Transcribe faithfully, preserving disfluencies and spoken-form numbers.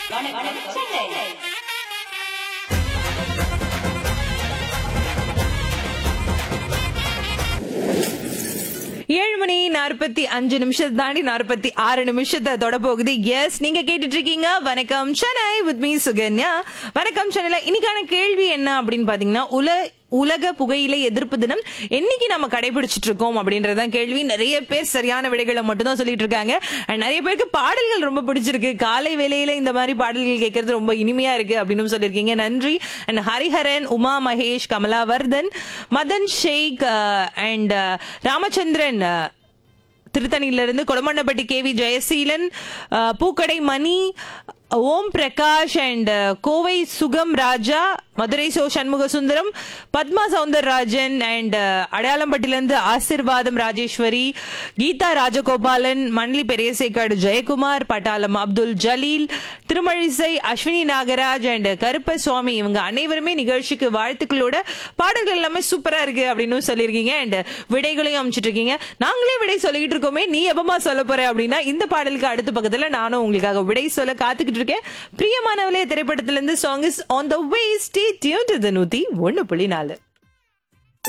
வணக்கம் சென்னை. ஏழு மணி நாற்பத்தி அஞ்சு நிமிஷத்தை தாண்டி நாற்பத்தி ஆறு நிமிஷத்தை தொட போகுது. எஸ், நீங்க கேட்டுட்டு இருக்கீங்க வணக்கம் சென்னை வித் மீ சுகன்யா. வணக்கம் சென்னையில இன்னைக்கான கேள்வி என்ன அப்படின்னு பாத்தீங்கன்னா, உல உலக புகையிலை எதிர்ப்பு தினம் என்னைக்கு நம்ம கடைபிடிச்சிட்டு இருக்கோம் அப்படின்றதான் கேள்வி. நிறைய பேர் சரியான விடைகளை மட்டும் தான் சொல்லிட்டு இருக்காங்க. அண்ட் நிறைய பேருக்கு பாடல்கள் ரொம்ப பிடிச்சிருக்கு. காலை வேளையில இந்த மாதிரி பாடல்கள் கேட்கறது ரொம்ப இனிமையா இருக்கு அப்படின்னு சொல்லியிருக்கீங்க. நன்றி. And Hariharan, Uma Mahesh, Kamalavardhan, Madan shake and Ramachandran திருத்தணியில இருந்து, கொடமண்டப்பட்டி கே வி ஜெயசீலன், பூக்கடை மணி, ஓம் பிரகாஷ் அண்ட் கோவை சுகம் ராஜா, மதுரை சோ சண்முக சுந்தரம், பத்மா சவுந்தரராஜன் அண்ட் அடையாளம்பட்டிலிருந்து ஆசிர்வாதம் ராஜேஸ்வரி, கீதா ராஜகோபாலன், மண்லி பெரியசேக்காடு ஜெயக்குமார், பட்டாளம் அப்துல் ஜலீல், திருமழிசை அஸ்வினி நாகராஜ் அண்ட் கருப்பசுவாமி, இவங்க அனைவருமே நிகழ்ச்சிக்கு வாழ்த்துக்களோட பாடல்கள் எல்லாமே சூப்பரா இருக்கு அப்படின்னு சொல்லியிருக்கீங்க. அண்ட் விடைகளையும் அமைச்சிட்டு இருக்கீங்க. நாங்களே விடை சொல்லிட்டு இருக்கோமே, நீ எப்பமா சொல்ல போற அப்படின்னா இந்த பாடலுக்கு அடுத்த பக்கத்துல நானும் உங்களுக்காக விடை சொல்ல காத்துக்கிட்டு இருக்கேன். பிரியமானவளே திரைப்படத்திலிருந்து song is on the way. Stay tuned to the நூத்தி ஒன்று புள்ளி நாலு.